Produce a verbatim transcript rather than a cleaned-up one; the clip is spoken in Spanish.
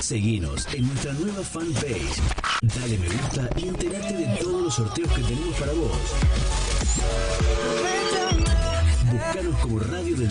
Seguinos en nuestra nueva fanpage. Dale me gusta y entérate de todos los sorteos que tenemos para vos. Búscanos como Radio del